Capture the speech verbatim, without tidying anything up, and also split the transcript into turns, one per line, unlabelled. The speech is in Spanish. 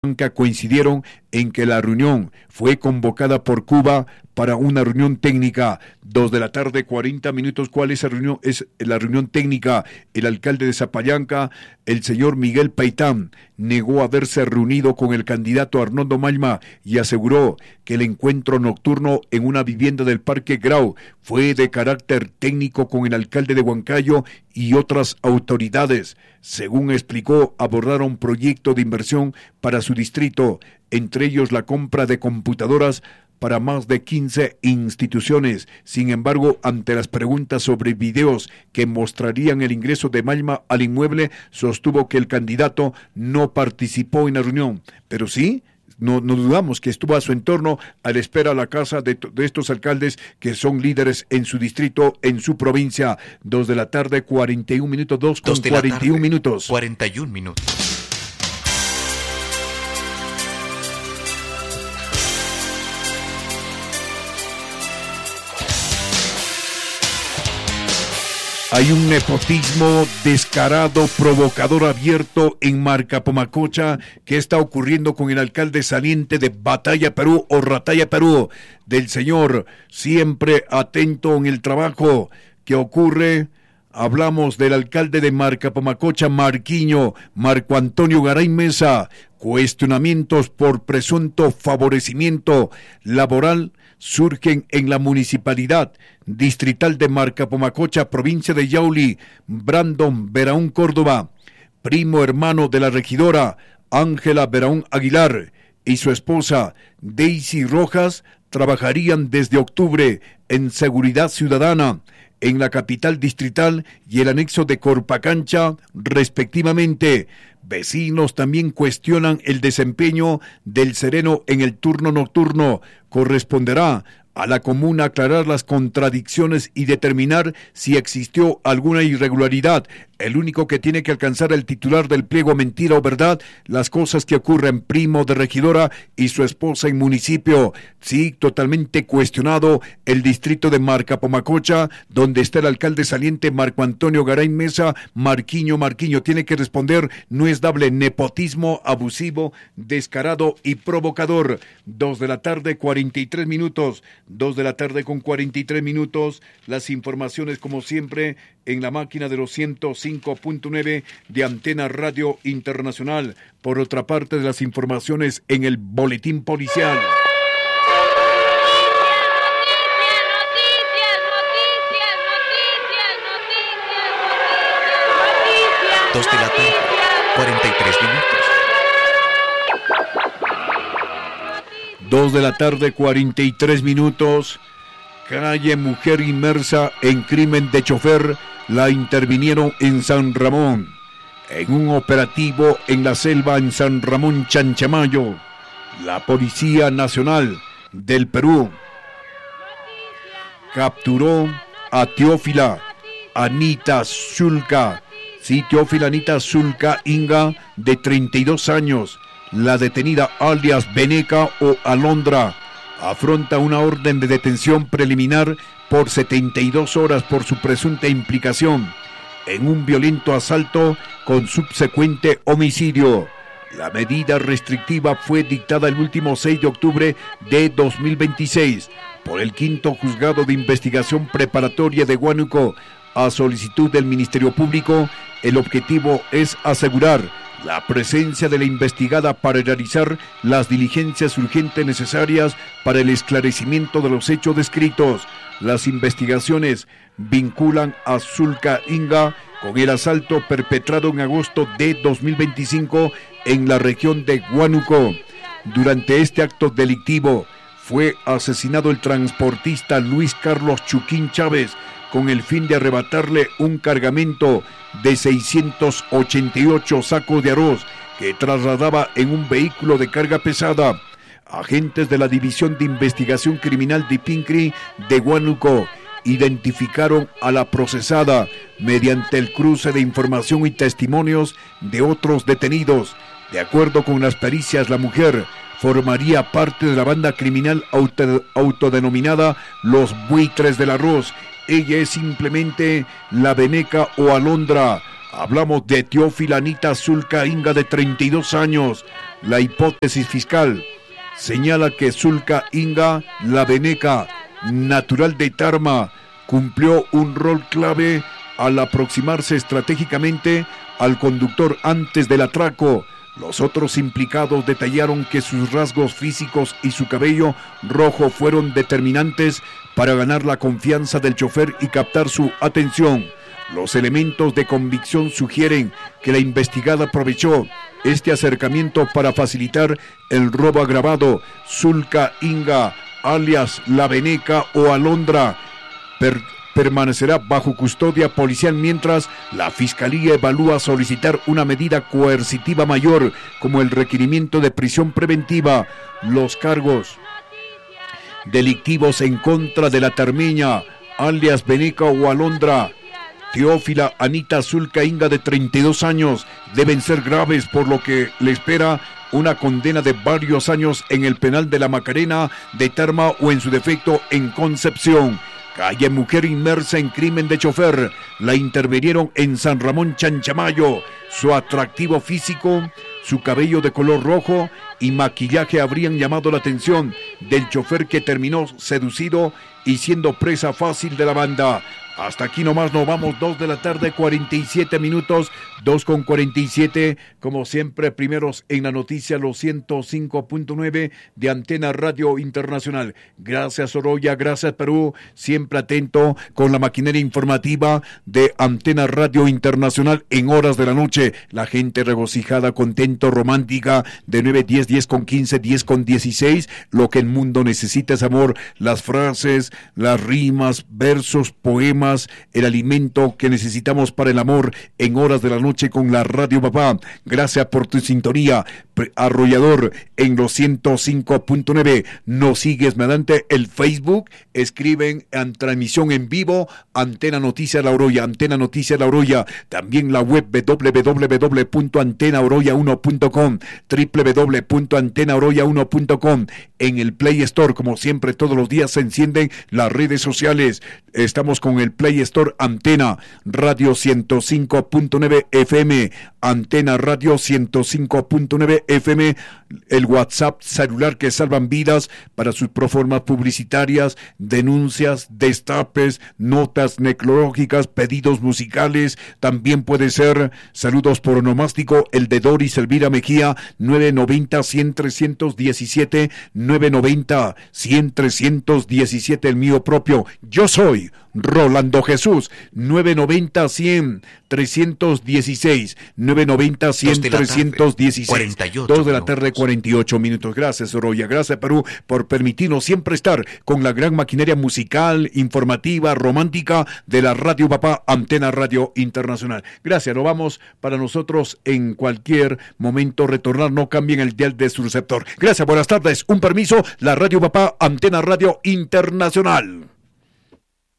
coincidieron en que la reunión fue convocada por Cuba para una reunión técnica. Dos de la tarde, cuarenta minutos. ¿Cuál es la reunión? Es la reunión técnica. El alcalde de Zapallanca, el señor Miguel Paitán, negó haberse reunido con el candidato Arnoldo Mailma y aseguró que el encuentro nocturno en una vivienda del Parque Grau fue de carácter técnico con el alcalde de Huancayo y otras autoridades. Según explicó, abordaron proyecto de inversión para su distrito, entre ellos la compra de computadoras para más de quince instituciones. Sin embargo, ante las preguntas sobre videos que mostrarían el ingreso de Mailma al inmueble, sostuvo que el candidato no participó en la reunión, pero sí, no, no dudamos que estuvo a su entorno a la espera a la casa de, de estos alcaldes que son líderes en su distrito, en su provincia. Dos de la tarde, cuarenta y un minutos, dos con cuarenta y un minutos.
cuarenta y un minutos.
Hay un nepotismo descarado, provocador, abierto en Marcapomacocha. ¿Qué está ocurriendo con el alcalde saliente de Batalla Perú o Rataya Perú? Del señor siempre atento en el trabajo. ¿Qué ocurre? Hablamos del alcalde de Marcapomacocha, Marquiño, Marco Antonio Garay Mesa. Cuestionamientos por presunto favorecimiento laboral surgen en la municipalidad distrital de Marcapomacocha, provincia de Yauli. Brandon Veraún Córdoba, primo hermano de la regidora Ángela Veraún Aguilar, y su esposa Daisy Rojas trabajarían desde octubre en seguridad ciudadana en la capital distrital y el anexo de Corpacancha, respectivamente. Vecinos también cuestionan el desempeño del sereno en el turno nocturno. Corresponderá a la comuna aclarar las contradicciones y determinar si existió alguna irregularidad. El único que tiene que alcanzar el titular del pliego mentira o verdad, las cosas que ocurren, primo de regidora y su esposa en municipio. Sí, totalmente cuestionado el distrito de Marcapomacocha, donde está el alcalde saliente Marco Antonio Garay Mesa. Marquiño, Marquiño tiene que responder, no es dable, nepotismo abusivo, descarado y provocador. Dos de la tarde, cuarenta y tres minutos. Dos de la tarde con cuarenta y tres minutos. Las informaciones, como siempre, en la máquina de los ciento cinco punto nueve de Antena Radio Internacional. Por otra parte, de las informaciones en el boletín policial.
Dos de la tarde, cuarenta y tres minutos.
Dos de la tarde, cuarenta y tres minutos. Calle mujer inmersa en crimen de chofer, la intervinieron en San Ramón. En un operativo en la selva en San Ramón Chanchamayo, la Policía Nacional del Perú capturó a Teófila Anita Zulca. Sí, Teófila Anita Zulca Inga, de treinta y dos años. La detenida, alias Veneca o Alondra, afronta una orden de detención preliminar por setenta y dos horas por su presunta implicación en un violento asalto con subsecuente homicidio. La medida restrictiva fue dictada el último seis de octubre de dos mil veintiséis por el quinto juzgado de investigación preparatoria de Huánuco a solicitud del Ministerio Público. El objetivo es asegurar la presencia de la investigada para realizar las diligencias urgentes necesarias para el esclarecimiento de los hechos descritos. Las investigaciones vinculan a Zulca Inga con el asalto perpetrado en agosto de dos mil veinticinco en la región de Huánuco. Durante este acto delictivo fue asesinado el transportista Luis Carlos Chuquín Chávez con el fin de arrebatarle un cargamento de seiscientos ochenta y ocho sacos de arroz que trasladaba en un vehículo de carga pesada. Agentes de la División de Investigación Criminal de Pincri de Huánuco identificaron a la procesada mediante el cruce de información y testimonios de otros detenidos. De acuerdo con las pericias, la mujer formaría parte de la banda criminal auto, autodenominada Los Buitres del Arroz. Ella es simplemente la Veneca o Alondra, Hablamos de Teófila Anita Zulca Inga, de treinta y dos años. La hipótesis fiscal señala que Zulca Inga, la veneca, natural de Tarma, cumplió un rol clave al aproximarse estratégicamente al conductor antes del atraco. Los otros implicados detallaron que sus rasgos físicos y su cabello rojo fueron determinantes para ganar la confianza del chofer y captar su atención. Los elementos de convicción sugieren que la investigada aprovechó este acercamiento para facilitar el robo agravado. Zulca Inga, alias La Veneca o Alondra, per permanecerá bajo custodia policial mientras la Fiscalía evalúa solicitar una medida coercitiva mayor, como el requerimiento de prisión preventiva. Los cargos delictivos en contra de la tarmeña, alias Veneca o Alondra, Teófila Anita Zulca Inga, de treinta y dos años, deben ser graves, por lo que le espera una condena de varios años en el penal de la Macarena de Tarma o en su defecto en Concepción. Calle mujer inmersa en crimen de chofer. La intervinieron en San Ramón Chanchamayo. Su atractivo físico, su cabello de color rojo y maquillaje habrían llamado la atención del chofer, que terminó seducido y siendo presa fácil de la banda. Hasta aquí nomás nos vamos, dos de la tarde, cuarenta y siete minutos, dos con cuarenta y siete, como siempre, primeros en la noticia, los ciento cinco punto nueve de Antena Radio Internacional. Gracias Oroya, gracias Perú, siempre atento con la maquinaria informativa de Antena Radio Internacional en horas de la noche. La gente regocijada, contento, romántica, de nueve, diez, diez con quince, diez con dieciséis, lo que el mundo necesita es amor, las frases, las rimas, versos, poemas, el alimento que necesitamos para el amor en horas de la noche con la Radio Papá. Gracias por tu sintonía, arrollador en los ciento cinco punto nueve. Nos sigues mediante el Facebook, escriben en transmisión en vivo Antena Noticias La Oroya, Antena Noticias La Oroya, también la web doble u doble u doble u punto antena oroya uno punto com, doble u doble u doble u punto antena oroya uno punto com. En el Play Store, como siempre, todos los días se encienden las redes sociales. Estamos con el Play Store Antena Radio ciento cinco punto nueve F M, Antena Radio ciento cinco punto nueve F M, el WhatsApp celular que salvan vidas para sus proformas publicitarias, denuncias, destapes, notas necrológicas, pedidos musicales. También puede ser saludos por onomástico, el de Doris Elvira Mejía, nueve noventa, cien, trescientos diecisiete, nueve noventa, cien, trescientos diecisiete, el mío propio. Yo soy Rolando Jesús, nueve noventa, cien, trescientos dieciséis, nueve noventa, cien, trescientos dieciséis, dos de la tarde, cuarenta y ocho minutos. Gracias, Oroya, gracias, Perú, por permitirnos siempre estar con la gran maquinaria musical, informativa, romántica de la Radio Papá, Antena Radio Internacional. Gracias, lo vamos para nosotros en cualquier momento retornar, no cambien el dial de su receptor. Gracias, buenas tardes, un permiso, la Radio Papá, Antena Radio Internacional.